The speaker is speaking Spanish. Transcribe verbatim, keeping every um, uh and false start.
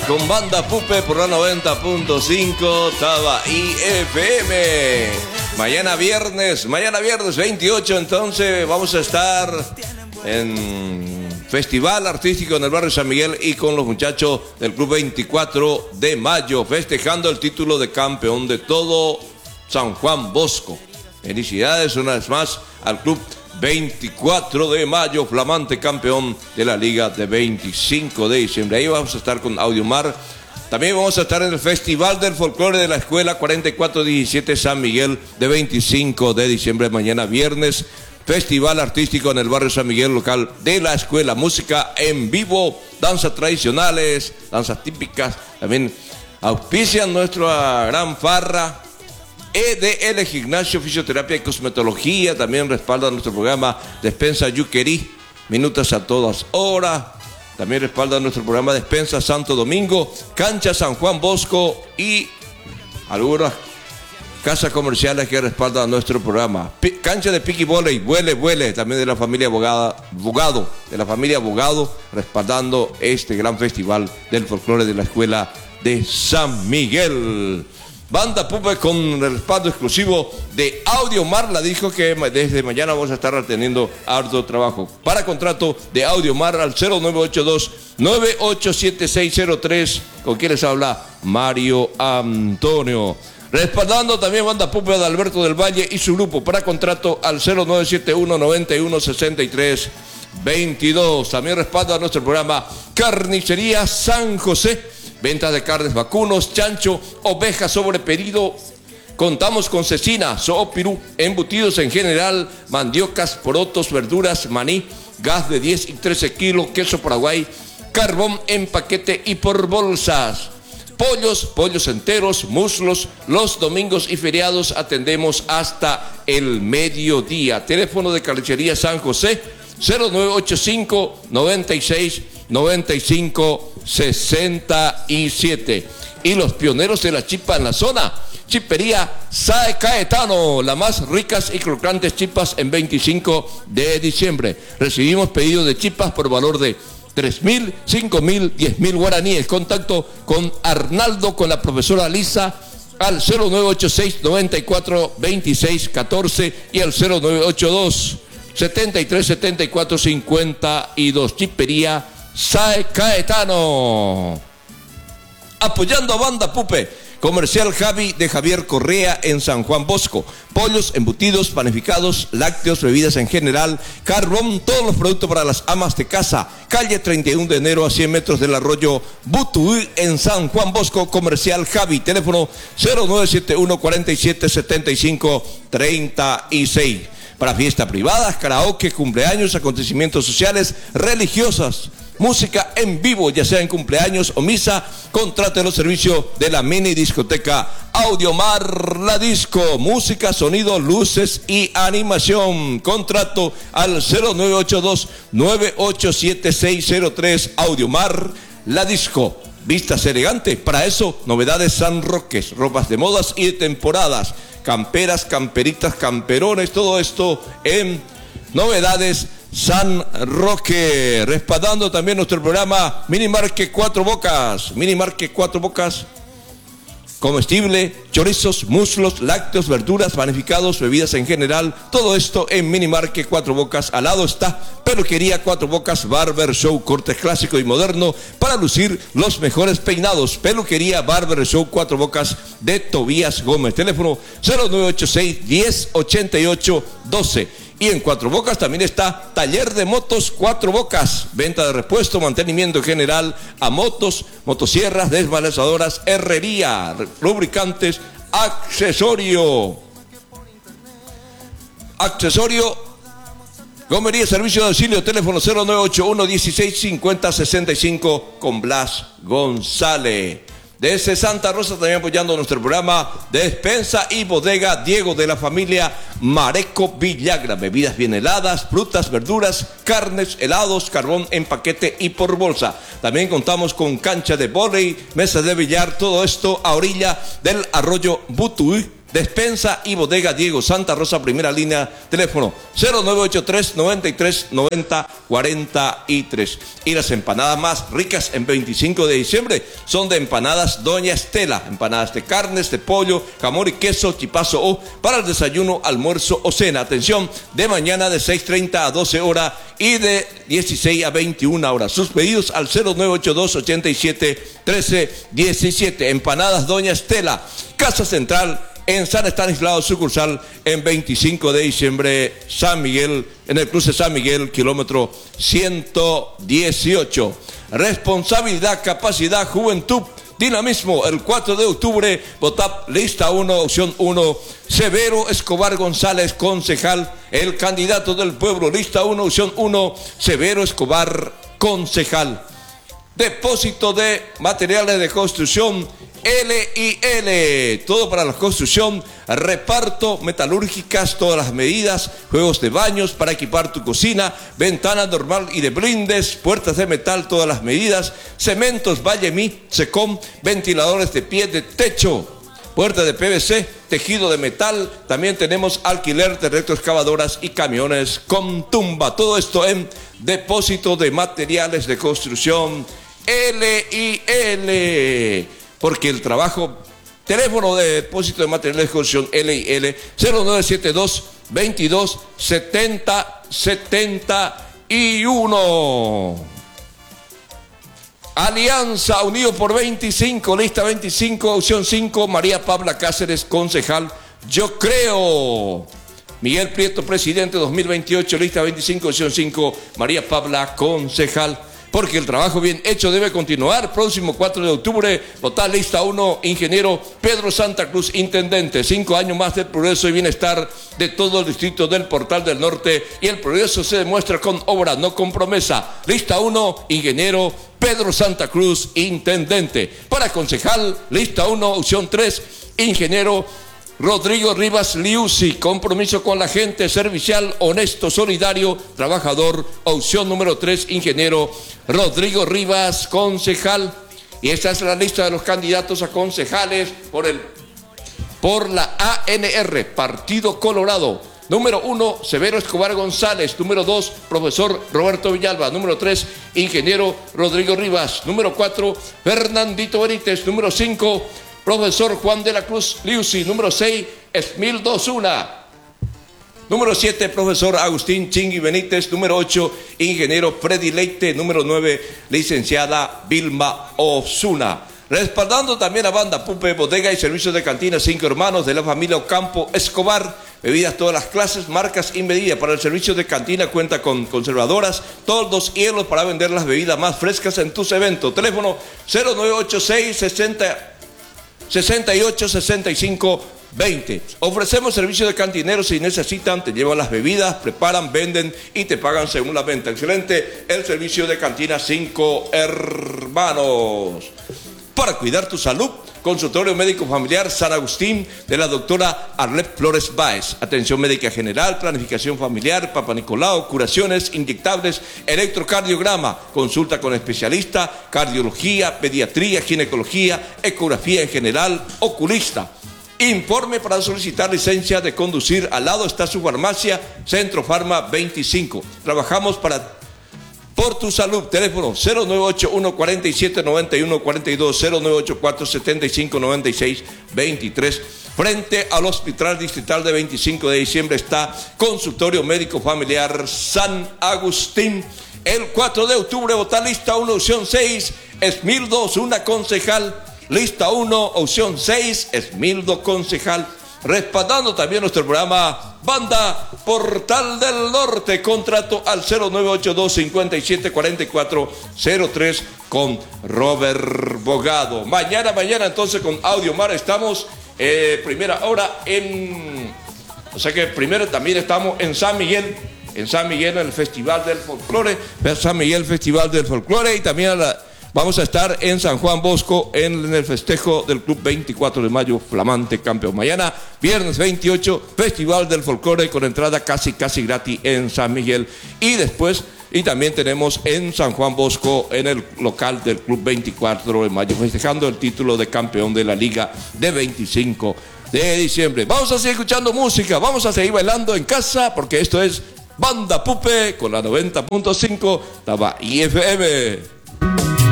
con Banda Pupe por la noventa punto cinco Taba I F M. Mañana viernes, mañana viernes veintiocho, entonces vamos a estar en Festival Artístico en el barrio San Miguel y con los muchachos del Club veinticuatro de mayo, festejando el título de campeón de todo San Juan Bosco. Felicidades una vez más al Club veinticuatro de mayo, flamante campeón de la Liga de veinticinco de diciembre. Ahí vamos a estar con Audiomar. También vamos a estar en el Festival del Folclore de la Escuela cuarenta y cuatro diecisiete San Miguel de veinticinco de diciembre, mañana viernes. Festival artístico en el barrio San Miguel, local de la escuela. Música en vivo, danzas tradicionales, danzas típicas. También auspician nuestra gran farra. E D L Gimnasio, Fisioterapia y Cosmetología. También respalda nuestro programa Despensa Yuquerí, minutas a todas horas. También respalda nuestro programa Despensa Santo Domingo, Cancha San Juan Bosco y algunas casas comerciales que respaldan nuestro programa. P cancha de Piqui Volley, Vuele, Vuele, también de la familia Abogada, Bogado, de la familia Bogado, respaldando este gran festival del folclore de la Escuela de San Miguel. Banda Pupe con el respaldo exclusivo de Audiomar. La dijo que desde mañana vamos a estar teniendo harto trabajo. Para contrato de Audiomar al cero nueve ocho dos, nueve ocho siete seis cero tres. ¿Con quién les habla? Mario Antonio. Respaldando también Banda Pupe de Alberto del Valle y su grupo. Para contrato al cero nueve siete uno, noventa y uno, sesenta y tres, veintidós. También respalda nuestro programa Carnicería San José. Ventas de carnes, vacunos, chancho, ovejas sobre pedido. Contamos con cecina, zoopirú, embutidos en general, mandiocas, porotos, verduras, maní, gas de diez y trece kilos, queso Paraguay, carbón en paquete y por bolsas. Pollos, pollos enteros, muslos, los domingos y feriados atendemos hasta el mediodía. Teléfono de Carnicería San José, cero nueve ocho cinco, noventa y seis, noventa y cinco, sesenta y siete. Y los pioneros de la chipa en la zona, Chipería Sae Caetano, las más ricas y crocantes chipas en veinticinco de diciembre. Recibimos pedidos de chipas por valor de tres mil, cinco mil, diez mil guaraníes. Contacto con Arnaldo, con la profesora Lisa, al cero nueve ocho seis, noventa y cuatro, veintiséis, catorce y al cero nueve ocho dos, setenta y tres, setenta y cuatro, cincuenta y dos. Chipería Sae Caetano. Apoyando a Banda Pupe. Comercial Javi de Javier Correa en San Juan Bosco. Pollos, embutidos, panificados, lácteos, bebidas en general, carbón, todos los productos para las amas de casa. Calle treinta y uno de enero a cien metros del arroyo Butuí en San Juan Bosco. Comercial Javi. Teléfono cero nueve siete uno, cuarenta y siete, setenta y cinco, treinta y seis. Para fiestas privadas, karaoke, cumpleaños, acontecimientos sociales, religiosas. Música en vivo, ya sea en cumpleaños o misa, contrate los servicios de la mini discoteca Audiomar La Disco. Música, sonido, luces y animación. Contrato al cero nueve ocho dos, nueve ocho siete seis cero tres. Audiomar La Disco. Vistas elegantes, para eso, novedades San Roques, ropas de modas y de temporadas, camperas, camperitas, camperones, todo esto en novedades San Roque. Respaldando también nuestro programa Minimarket Cuatro Bocas. Minimarket Cuatro Bocas, comestible, chorizos, muslos, lácteos, verduras, panificados, bebidas en general, todo esto en Minimarket Cuatro Bocas. Al lado está Peluquería Cuatro Bocas, Barber Show, corte clásico y moderno para lucir los mejores peinados. Peluquería Barber Show Cuatro Bocas de Tobías Gómez. Teléfono cero nueve ocho seis, diez, ochenta y ocho, doce. Y en Cuatro Bocas también está Taller de Motos Cuatro Bocas. Venta de repuesto, mantenimiento general a motos, motosierras, desmalazadoras, herrería, lubricantes, accesorio. Accesorio, gomería, servicio de auxilio, teléfono cero nueve ocho uno, dieciséis, cincuenta, sesenta y cinco con Blas González. Desde Santa Rosa también apoyando nuestro programa Despensa y Bodega Diego de la familia Mareco Villagra. Bebidas bien heladas, frutas, verduras, carnes, helados, carbón en paquete y por bolsa. También contamos con cancha de vóley, mesas de billar, todo esto a orilla del arroyo Butuí Despensa y Bodega Diego Santa Rosa, primera línea, teléfono cero nueve ocho tres, noventa y tres, noventa, cuarenta y tres. Y las empanadas más ricas en veinticinco de diciembre son de Empanadas Doña Estela, empanadas de carnes, de pollo, jamón y queso, chipazo o para el desayuno, almuerzo o cena. Atención, de mañana de seis treinta a doce horas y de dieciséis a veintiuna horas. Sus pedidos al cero nueve ocho dos, ochenta y siete, trece diecisiete. Empanadas Doña Estela, Casa Central, en San Estanislao, sucursal en veinticinco de diciembre, San Miguel, en el cruce San Miguel, kilómetro ciento dieciocho. Responsabilidad, capacidad, juventud, dinamismo. El cuatro de octubre, votap, lista uno, opción uno, Severo Escobar González, concejal, el candidato del pueblo, lista uno, opción uno, Severo Escobar, concejal. Depósito de materiales de construcción, L y L, todo para la construcción, reparto, metalúrgicas, todas las medidas, juegos de baños para equipar tu cocina, ventana normal y de blindes, puertas de metal, todas las medidas, cementos, Vallemí, Secom, ventiladores de pie de techo, puerta de P V C, tejido de metal, también tenemos alquiler de retroexcavadoras y camiones con tumba, todo esto en depósito de materiales de construcción, L y L. Porque el trabajo, teléfono de depósito de materiales de construcción L y L, cero nueve siete dos, veintidós, setenta, setenta y uno. Alianza Unido por veinticinco, lista veinticinco, opción cinco, María Pabla Cáceres, concejal, yo creo. Miguel Prieto, presidente dos mil veintiocho, lista veinticinco, opción cinco, María Pabla, concejal. Porque el trabajo bien hecho debe continuar. Próximo cuatro de octubre, votar lista uno, ingeniero Pedro Santa Cruz, intendente. Cinco años más del progreso y bienestar de todo el distrito del Portal del Norte. Y el progreso se demuestra con obra, no con promesa. Lista uno, ingeniero Pedro Santa Cruz, intendente. Para concejal, lista uno, opción tres, ingeniero Rodrigo Rivas Liuzzi, compromiso con la gente, servicial, honesto, solidario, trabajador. Opción número tres, ingeniero Rodrigo Rivas, concejal. Y esta es la lista de los candidatos a concejales por el por la A N R, Partido Colorado. Número uno, Severo Escobar González. Número dos, profesor Roberto Villalba. Número tres, ingeniero Rodrigo Rivas. Número cuatro, Fernandito Benítez. Número cinco, profesor Juan de la Cruz Liuzzi. Número seis, Esmildo Osuna. Número siete, profesor Agustín Chingui Benítez. Número ocho, ingeniero Freddy Leite. Número nueve, licenciada Vilma Osuna. Respaldando también a Banda Pupe, bodega y servicios de cantina Cinco Hermanos de la familia Ocampo Escobar. Bebidas todas las clases, marcas y medidas. Para el servicio de cantina cuenta con conservadoras, toldos y hielos para vender las bebidas más frescas en tus eventos. Teléfono cero nueve ocho seis, sesenta, sesenta y ocho, sesenta y cinco, veinte. Ofrecemos servicio de cantineros si necesitan, te llevan las bebidas, preparan, venden y te pagan según la venta. Excelente el servicio de cantina Cinco Hermanos. Para cuidar tu salud, consultorio médico familiar San Agustín de la doctora Arlet Flores Báez. Atención médica general, planificación familiar, Papa Nicolau, curaciones, inyectables, electrocardiograma, consulta con especialista, cardiología, pediatría, ginecología, ecografía en general, oculista. Informe para solicitar licencia de conducir. Al lado está su farmacia, Centro Farma veinticinco. Trabajamos para por tu salud. Teléfono cero nueve ocho uno, cuarenta y siete, noventa y uno, cuarenta y dos, cero nueve ocho cuatro, setenta y cinco, noventa y seis, veintitrés. Frente al Hospital Distrital de veinticinco de diciembre está Consultorio Médico Familiar San Agustín. El cuatro de octubre, votar lista uno, opción seis, Esmildo Osuna, concejal. Lista uno, opción seis, Esmildo, concejal. Respaldando también nuestro programa Banda Portal del Norte, contrato al cero nueve ocho dos, cincuenta y siete, cuarenta y cuatro, cero tres con Robert Bogado. Mañana, mañana entonces con Audio Mar estamos eh, primera hora en, o sea que primero también estamos en San Miguel, en San Miguel en el Festival del Folclore, San Miguel Festival del Folclore y también a la... Vamos a estar en San Juan Bosco en el festejo del Club veinticuatro de mayo, flamante campeón. Mañana, viernes veintiocho, Festival del Folclore con entrada casi, casi gratis en San Miguel. Y después, y también tenemos en San Juan Bosco, en el local del Club veinticuatro de mayo, festejando el título de campeón de la Liga de veinticinco de diciembre. Vamos a seguir escuchando música, vamos a seguir bailando en casa, porque esto es Banda Pupe con la noventa punto cinco Taba I F M.